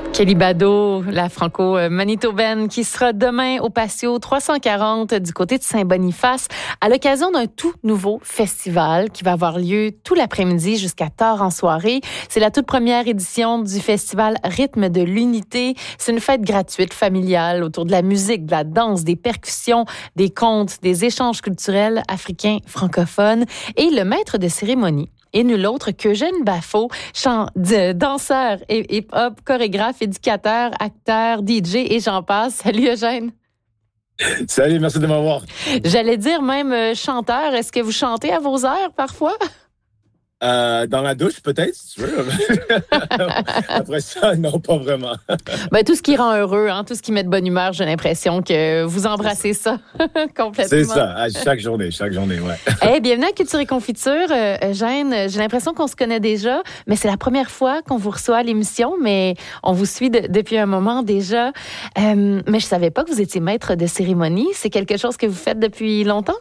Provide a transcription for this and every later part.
Kelly Bado, la franco-manitobaine, qui sera demain au Patio 340 du côté de Saint-Boniface à l'occasion d'un tout nouveau festival qui va avoir lieu tout l'après-midi jusqu'à tard en soirée. C'est la toute première édition du festival Rythme de l'Unité. C'est une fête gratuite, familiale, autour de la musique, de la danse, des percussions, des contes, des échanges culturels africains francophones. Et le maître de cérémonie et nul autre qu'Eugène Baffault, danseur et hip-hop, chorégraphe, éducateur, acteur, DJ et j'en passe. Salut Eugène. Salut, merci de m'avoir. J'allais dire même chanteur. Est-ce que vous chantez à vos heures parfois? Dans la douche, peut-être, si tu veux. Après ça, non, pas vraiment. Tout ce qui rend heureux, tout ce qui met de bonne humeur, j'ai l'impression que vous embrassez ça complètement. C'est ça, à chaque journée, ouais. Hey, bienvenue à Culture et Confiture. Eugène, j'ai l'impression qu'on se connaît déjà, mais c'est la première fois qu'on vous reçoit à l'émission, mais on vous suit depuis un moment déjà. Mais je savais pas que vous étiez maître de cérémonie. C'est quelque chose que vous faites depuis longtemps?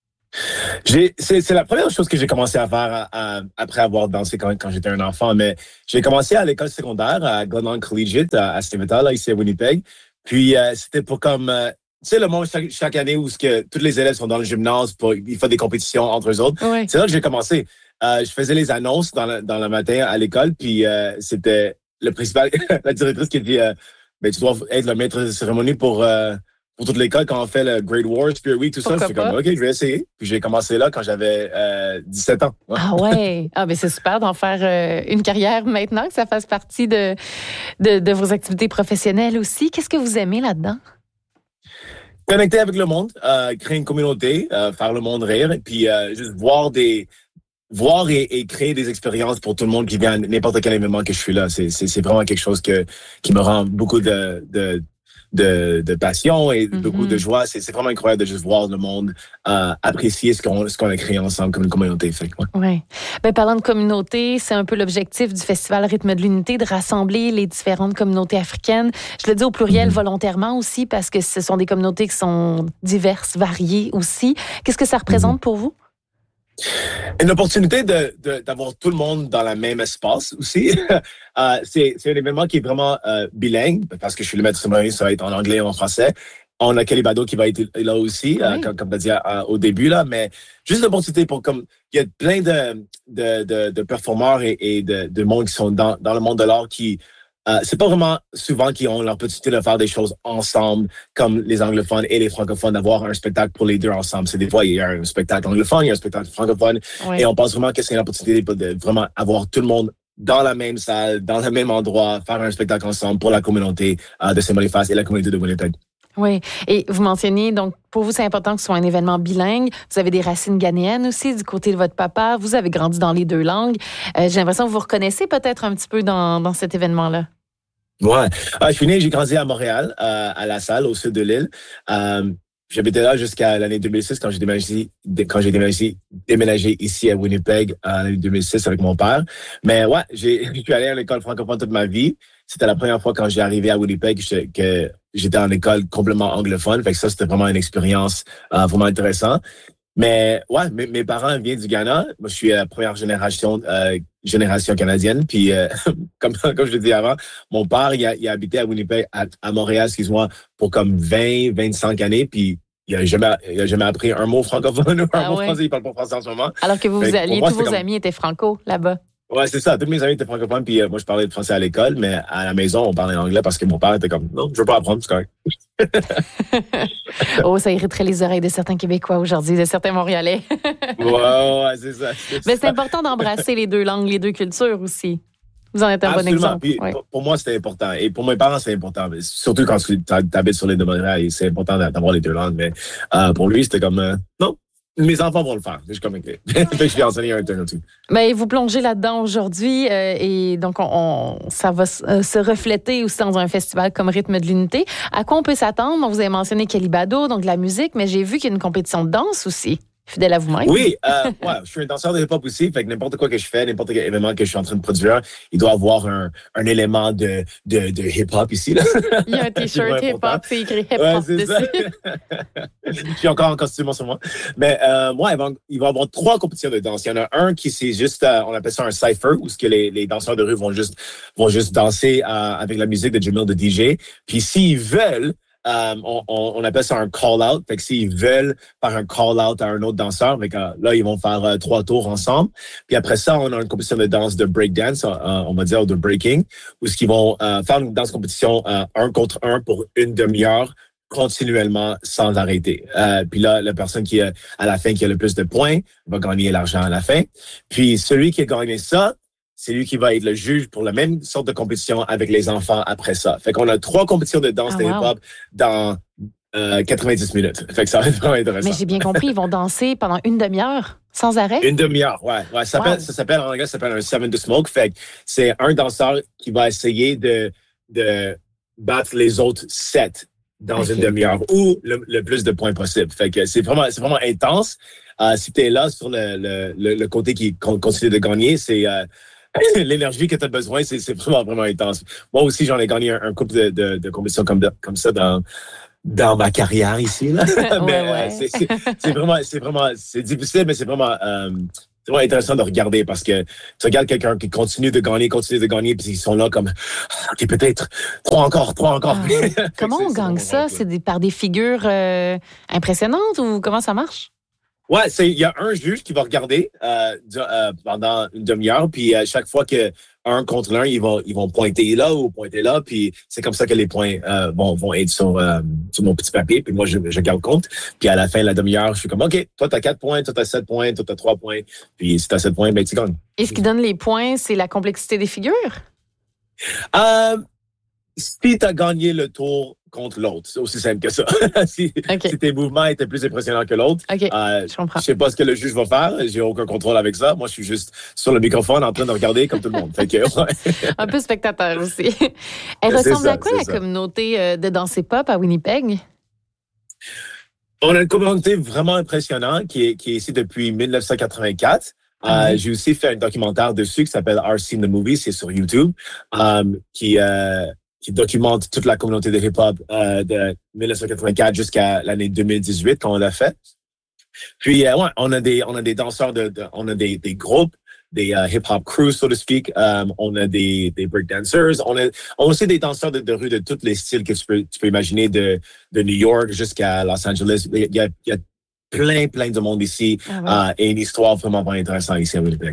C'est la première chose que j'ai commencé à faire après avoir dansé quand j'étais un enfant, mais j'ai commencé à l'école secondaire à Glenelg Collegiate à Saint-Vital, là, ici à Winnipeg. Puis c'était pour comme tu sais le monde chaque année où tous les élèves sont dans le gymnase pour ils font des compétitions entre eux autres. Oui. C'est là que j'ai commencé. Je faisais les annonces dans le matin à l'école, puis c'était le principal la directrice qui dit tu dois être le maître de cérémonie pour toute l'école, quand on fait le Great War, Spirit Week, tout ça, je suis comme, OK, je vais essayer. Puis j'ai commencé là quand j'avais 17 ans. Ouais. Ah ouais? Ah ben c'est super d'en faire une carrière maintenant, que ça fasse partie de vos activités professionnelles aussi. Qu'est-ce que vous aimez là-dedans? Connecter avec le monde, créer une communauté, faire le monde rire, et puis juste voir et créer des expériences pour tout le monde qui vient à n'importe quel événement que je suis là. C'est vraiment quelque chose qui me rend beaucoup de passion et beaucoup de joie. C'est vraiment incroyable de juste voir le monde apprécier ce qu'on a créé ensemble comme une communauté. Oui. Parlant de communauté, c'est un peu l'objectif du Festival Rythme de l'Unité, de rassembler les différentes communautés africaines. Je le dis au pluriel volontairement aussi parce que ce sont des communautés qui sont diverses, variées aussi. Qu'est-ce que ça représente pour vous? Une opportunité d'avoir tout le monde dans le même espace aussi. C'est un événement qui est vraiment bilingue, parce que je suis le maître de cérémonie, ça va être en anglais et en français. On a Kelly Bado qui va être là aussi, oui. comme tu as dit au début, là, mais juste l'opportunité pour comme il y a plein de performeurs et de monde qui sont dans le monde de l'art qui c'est pas vraiment souvent qu'ils ont l'opportunité de faire des choses ensemble, comme les anglophones et les francophones, d'avoir un spectacle pour les deux ensemble. C'est des fois, il y a un spectacle anglophone, il y a un spectacle francophone, Oui. et on pense vraiment que c'est une opportunité de vraiment avoir tout le monde dans la même salle, dans le même endroit, faire un spectacle ensemble pour la communauté de Saint-Boniface et la communauté de Winnipeg. Oui. Et vous mentionniez, donc, pour vous, c'est important que ce soit un événement bilingue. Vous avez des racines ghanéennes aussi du côté de votre papa. Vous avez grandi dans les deux langues. J'ai l'impression que vous vous reconnaissez peut-être un petit peu dans cet événement-là. Ouais. Je suis né, j'ai grandi à Montréal, à La Salle, au sud de l'île. J'habitais là jusqu'à l'année 2006 quand j'ai déménagé ici à Winnipeg en l'année 2006 avec mon père. Mais ouais, je suis allé à l'école francophone toute ma vie. C'était la première fois quand j'ai arrivé à Winnipeg que j'étais en école complètement anglophone. Fait que ça, c'était vraiment une expérience vraiment intéressante. Mais ouais, mes parents viennent du Ghana. Moi, je suis la première génération canadienne. Puis comme je l'ai dit avant, mon père il a habité à Winnipeg, à Montréal, excuse-moi, pour comme 25 années. Puis il a jamais appris un mot francophone ou un mot français. Il parle pas français en ce moment. Alors que vous alliez, tous vos amis étaient franco là-bas. Ouais, c'est ça. Tous mes amis étaient francophones, puis moi, je parlais de français à l'école, mais à la maison, on parlait anglais parce que mon père était comme, non, je veux pas apprendre, c'est correct. Oh, ça irriterait les oreilles de certains Québécois aujourd'hui, de certains Montréalais. ouais, c'est ça. Mais c'est important d'embrasser les deux langues, les deux cultures aussi. Vous en êtes un bon exemple. Puis, pour moi, c'était important. Et pour mes parents, c'est important. Mais surtout quand tu habites sur l'île de Montréal, c'est important d'avoir les deux langues. Mais pour lui, c'était comme, non. Mes enfants vont le faire. Je suis comme inquiet. Je vais enseigner un turn ou two. Mais vous plongez là-dedans aujourd'hui et donc ça va se refléter aussi dans un festival comme Rythme de l'Unité. À quoi on peut s'attendre? Vous avez mentionné Kelly Bado, donc la musique, mais j'ai vu qu'il y a une compétition de danse aussi. Fidèle à vous-même. Oui, ouais, je suis un danseur de hip-hop aussi, fait que n'importe quoi que je fais, n'importe quel événement que je suis en train de produire, il doit avoir un élément de hip-hop ici, là. Il y a un t-shirt hip-hop, c'est écrit hip-hop ouais, dessus. Ça. Je suis encore en costume en ce moment. Mais moi, il va y avoir 3 compétitions de danse. Il y en a un qui c'est juste, on appelle ça un cypher, où ce que les danseurs de rue vont juste danser avec la musique de Jamil de DJ. Puis s'ils veulent, on appelle ça un call-out. Fait que s'ils veulent faire un call-out à un autre danseur, là, ils vont faire 3 tours ensemble. Puis après ça, on a une compétition de danse de breakdance, on va dire, de breaking, où ce qu'ils vont faire une danse compétition 1 contre 1 pour une demi-heure continuellement sans arrêter. Puis là, la personne qui à la fin qui a le plus de points va gagner l'argent à la fin. Puis celui qui a gagné ça, c'est lui qui va être le juge pour la même sorte de compétition avec les enfants après ça. Fait qu'on a 3 compétitions de danse de hip-hop dans 90 minutes. Fait que ça va être vraiment intéressant. Mais j'ai bien compris, ils vont danser pendant une demi-heure, sans arrêt? Une demi-heure, ouais. Ça s'appelle, en anglais, ça s'appelle un 7 to Smoke. Fait que c'est un danseur qui va essayer de battre les autres 7 dans une demi-heure ou le plus de points possible. Fait que c'est vraiment intense. Si t'es là sur le côté qui continue de gagner, c'est l'énergie que tu as besoin, c'est vraiment intense. Moi aussi, j'en ai gagné un couple de compétitions comme ça dans ma carrière ici, là. Mais c'est difficile, mais c'est vraiment intéressant de regarder parce que tu regardes quelqu'un qui continue de gagner, puis ils sont là comme OK, peut-être 3 encore. Comment on gagne ça? C'est par des figures impressionnantes ou comment ça marche? Ouais, il y a un juge qui va regarder pendant une demi-heure, puis chaque fois que un contre l'un, ils vont pointer là ou pointer là, puis c'est comme ça que les points vont être sur mon petit papier, puis moi je garde compte, puis à la fin de la demi-heure, je suis comme OK, toi t'as 4 points, toi t'as 7 points, toi t'as 3 points, puis si t'as 7 points, ben tu gagnes. Et ce qui donne les points, c'est la complexité des figures? Si t'as gagné le tour contre l'autre, c'est aussi simple que ça. si tes mouvements étaient plus impressionnants que l'autre, je comprends. Je sais pas ce que le juge va faire, j'ai aucun contrôle avec ça. Moi, je suis juste sur le microphone en train de regarder comme tout le monde. Fait que, ouais. Un peu spectateur aussi. Elle ressemble à quoi la communauté de danse hip-hop à Winnipeg? On a une communauté vraiment impressionnante qui est ici depuis 1984. J'ai aussi fait un documentaire dessus qui s'appelle Our Scene the Movie, c'est sur YouTube, qui documente toute la communauté de hip-hop de 1984 jusqu'à l'année 2018 quand on l'a fait. Puis on a des danseurs on a des groupes, des hip-hop crews, so to speak. On a des breakdancers. On a aussi des danseurs de rue de tous les styles que tu peux imaginer, de New York jusqu'à Los Angeles. Il y a plein de monde ici et une histoire vraiment intéressante ici à Winnipeg.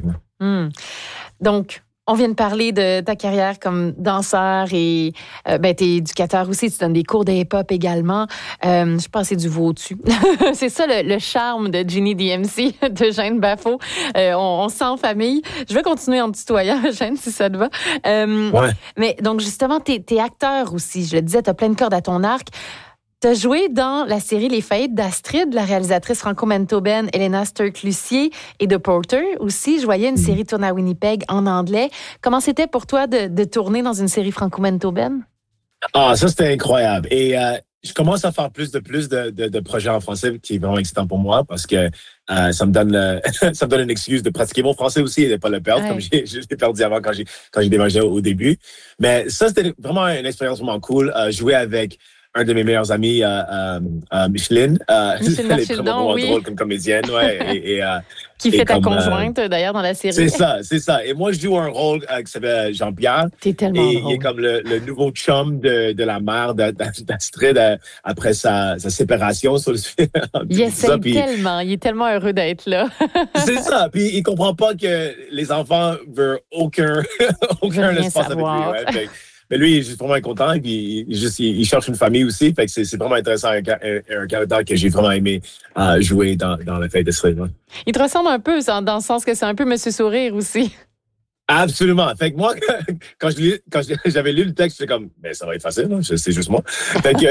Donc, on vient de parler de ta carrière comme danseur et t'es éducateur aussi, tu donnes des cours de hip-hop également. Je pense que c'est du veau-tu. C'est ça le charme de Ginny DMC, de Jeanne Baffault. On se sent en famille. Je vais continuer en tutoyant, Jeanne, si ça te va. Mais donc, justement, t'es acteur aussi. Je le disais, t'as plein de cordes à ton arc. Tu as joué dans la série Les Faillites d'Astrid, la réalisatrice franco-manitobaine Elena Sturck-Lucier et de Porter aussi. Je voyais une série tournée à Winnipeg en anglais. Comment c'était pour toi de tourner dans une série franco-manitobaine? Ah, ça, c'était incroyable. Et je commence à faire plus de projets en français qui est vraiment excitant pour moi parce que ça me donne une excuse de pratiquer mon français aussi et de pas le perdre comme je l'ai perdu avant quand j'ai déménagé au début. Mais ça, c'était vraiment une expérience vraiment cool. Jouer avec un de mes meilleurs amis, Micheline. Micheline elle est vraiment drôle comme comédienne, qui fait ta conjointe, d'ailleurs, dans la série. C'est ça. Et moi, je joue un rôle qui s'appelle Jean-Pierre. T'es tellement drôle. Il est comme le nouveau chum de la mère d'Astrid après sa séparation. Il essaie tellement. Il est tellement heureux d'être là. C'est ça. Puis il comprend pas que les enfants veulent aucun espace avec lui. Mais lui, il est juste vraiment content et puis il cherche une famille aussi. Fait que c'est vraiment intéressant, un caractère que j'ai vraiment aimé jouer dans la fête de Astrid. Il te ressemble un peu dans le sens que c'est un peu Monsieur Sourire aussi. Absolument. Fait que moi, quand j'avais lu le texte, j'étais comme, ça va être facile, hein? C'est juste moi. Fait que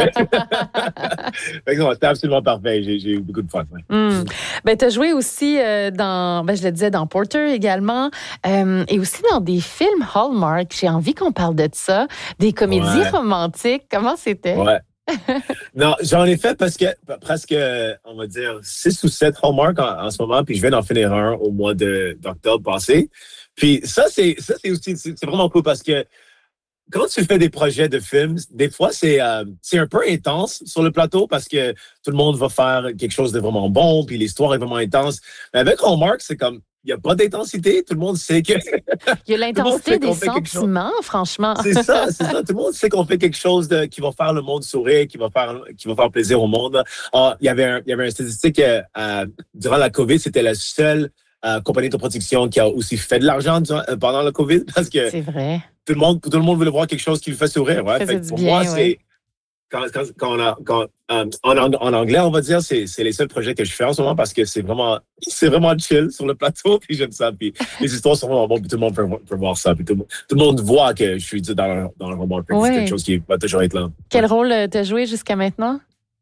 c'était absolument parfait. J'ai eu beaucoup de fun. T'as joué aussi je le disais, dans Porter également, et aussi dans des films Hallmark. J'ai envie qu'on parle de ça. Des comédies romantiques. Comment c'était? Non, j'en ai fait parce que presque, on va dire, 6 ou 7 Hallmark en ce moment, puis je viens d'en finir un au mois d'octobre passé. Puis ça, c'est aussi, c'est vraiment cool parce que quand tu fais des projets de films, des fois, c'est un peu intense sur le plateau parce que tout le monde va faire quelque chose de vraiment bon, puis l'histoire est vraiment intense. Mais avec Hallmark, c'est comme, il n'y a pas d'intensité. Tout le monde sait que... Il y a l'intensité des sentiments, franchement. C'est ça, c'est ça. Tout le monde sait qu'on fait quelque chose qui va faire le monde sourire, qui va faire plaisir au monde. Il y avait un statistique durant la COVID, c'était la seule compagnie de production qui a aussi fait de l'argent pendant la COVID parce que c'est vrai. Tout le monde voulait voir quelque chose qui lui fait sourire. Ouais. Fait pour bien, moi, c'est en anglais, on va dire, c'est les seuls projets que je fais en ce moment parce que c'est vraiment chill sur le plateau, puis j'aime ça. Puis les histoires sont vraiment bonnes, puis tout le monde peut voir ça. Puis tout le monde voit que je suis dans le roman. C'est quelque chose qui va toujours être là. Quel rôle t'as joué jusqu'à maintenant?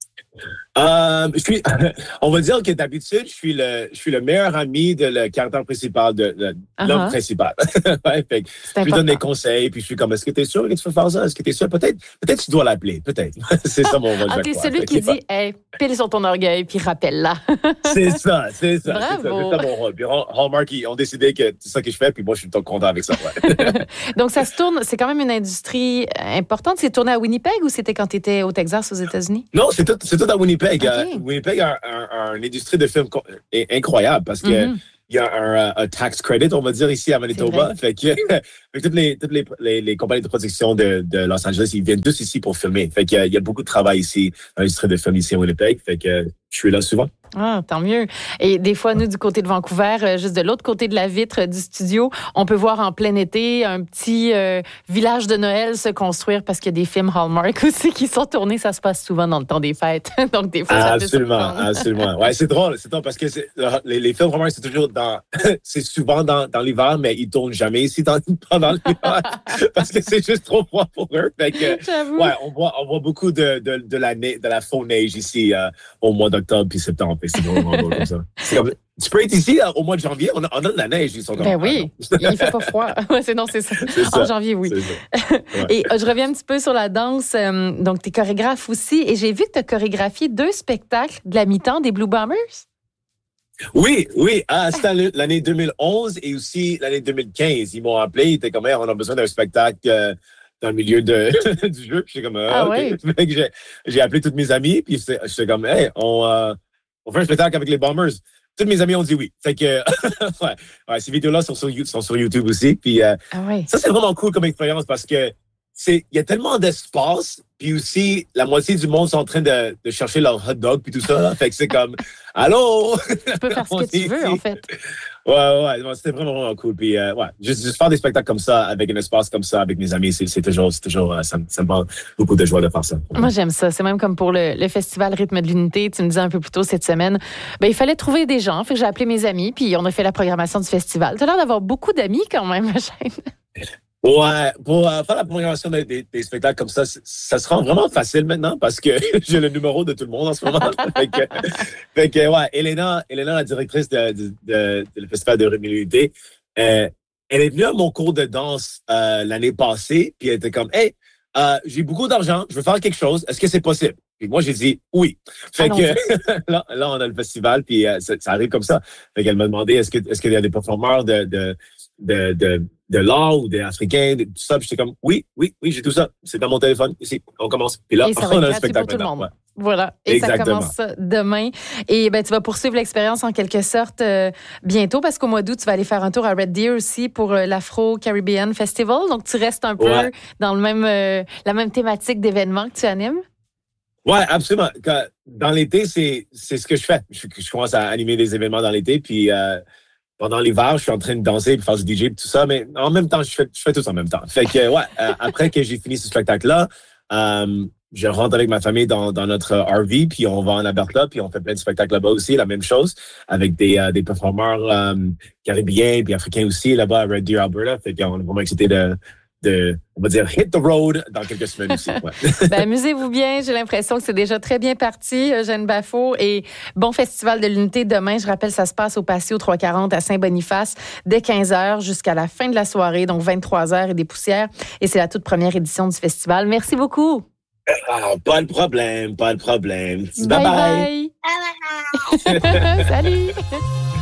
On va dire que d'habitude, je suis le meilleur ami de le caractère principal, de l'homme principal. Ouais, fait que je lui donne des conseils, puis je suis comme, est-ce que tu es sûr que tu veux faire ça? Est-ce que tu es sûr? Peut-être tu dois l'appeler, peut-être. C'est ça mon rôle. T'es celui qui dit, hey, pile sur ton orgueil, puis rappelle-la. C'est ça. Bravo. C'est ça mon rôle. Puis Hallmark, ils ont décidé que c'est ça que je fais, puis moi, je suis tout content avec ça. Ouais. Donc, ça se tourne, c'est quand même une industrie importante. C'est tourné à Winnipeg ou c'était quand tu étais au Texas, aux États-Unis? Non, c'est tout à Winnipeg. Okay. Winnipeg a une industrie de films incroyable parce que il y a un tax credit, on va dire, ici à Manitoba. Fait que toutes les compagnies de production de Los Angeles, ils viennent tous ici pour filmer. Fait qu'il y a beaucoup de travail ici, dans l'industrie de films ici à Winnipeg. Fait que je suis là souvent. Ah, tant mieux. Et des fois, nous, du côté de Vancouver, juste de l'autre côté de la vitre du studio, on peut voir en plein été un petit village de Noël se construire parce qu'il y a des films Hallmark aussi qui sont tournés. Ça se passe souvent dans le temps des fêtes. Donc, des fois, ça absolument. Ouais, c'est drôle parce que les films Hallmark, c'est souvent dans l'hiver, mais ils tournent jamais ici pendant l'hiver parce que c'est juste trop froid pour eux. Fait que, ouais, on voit beaucoup de la faux neige ici au mois d'octobre puis septembre. C'est vraiment drôle comme ça. Tu peux être ici au mois de janvier, on a de la neige. Ils sont ben oui, il fait pas froid. C'est ça. En janvier, oui. Ouais. Et je reviens un petit peu sur la danse. Donc, tu es chorégraphe aussi. Et j'ai vu que tu as chorégraphié 2 spectacles de la mi-temps des Blue Bombers. Oui. C'était l'année 2011 et aussi l'année 2015. Ils m'ont appelé, ils étaient comme, hey, on a besoin d'un spectacle dans le milieu du jeu. Puis j'étais comme, okay. Ouais. J'ai appelé toutes mes amies, puis j'étais comme, hey, on fait un spectacle avec les Bombers. Tous mes amis ont dit oui. Fait que, ouais, ces vidéos-là sont sur YouTube aussi. Puis, ça, c'est vraiment cool comme expérience parce que il y a tellement d'espace. Puis aussi, la moitié du monde sont en train de chercher leur hot dog puis tout ça. Là. Fait que c'est comme, allô? Tu peux faire ce que tu veux, en fait. Ouais, c'était vraiment cool. Puis, juste faire des spectacles comme ça, avec un espace comme ça, avec mes amis, c'est toujours, ça me rend beaucoup de joie de faire ça. Moi, j'aime ça. C'est même comme pour le festival Rythme de l'Unité. Tu me disais un peu plus tôt cette semaine, il fallait trouver des gens. Fait que j'ai appelé mes amis, puis on a fait la programmation du festival. Tu as l'air d'avoir beaucoup d'amis quand même, ma chaîne. Ouais, pour faire la programmation des spectacles comme ça se rend vraiment facile maintenant parce que j'ai le numéro de tout le monde en ce moment. fait que ouais, Elena, la directrice de le festival de Rythme de l'Unité, elle est venue à mon cours de danse l'année passée, puis elle était comme, hey, j'ai beaucoup d'argent, je veux faire quelque chose, est-ce que c'est possible? Puis moi, j'ai dit oui. Fait que là, on a le festival, puis ça arrive comme ça. Fait qu'elle m'a demandé, est-ce qu'il y a des performeurs de l'art ou des Africains, tout ça. Puis j'étais comme, oui, j'ai tout ça. C'est dans mon téléphone, ici. On commence. Puis là, on a un spectacle pour tout le monde. Ouais. Voilà. Et exactement. Ça commence demain. Et tu vas poursuivre l'expérience en quelque sorte bientôt parce qu'au mois d'août, tu vas aller faire un tour à Red Deer aussi pour l'Afro-Caribbean Festival. Donc, tu restes un peu dans la même thématique d'événements que tu animes. Ouais, absolument. Dans l'été, c'est ce que je fais. Je commence à animer des événements dans l'été, puis pendant l'hiver, je suis en train de danser et faire du DJ et tout ça, mais en même temps, je fais tout ça en même temps. Fait que, après que j'ai fini ce spectacle-là, je rentre avec ma famille dans notre RV, puis on va en Alberta, puis on fait plein de spectacles là-bas aussi, la même chose, avec des performeurs caribéens puis africains aussi, là-bas à Red Deer, Alberta. Fait qu'on est vraiment excités on va dire, hit the road dans quelques semaines aussi. Ouais. Amusez-vous bien. J'ai l'impression que c'est déjà très bien parti, Eugène Baffault. Et bon Festival de l'Unité demain. Je rappelle, ça se passe au Patio 340 à Saint-Boniface dès 15h jusqu'à la fin de la soirée, donc 23h et des poussières. Et c'est la toute première édition du festival. Merci beaucoup. Ah, pas de problème, pas de problème. Bye Bye bye. bye. Salut.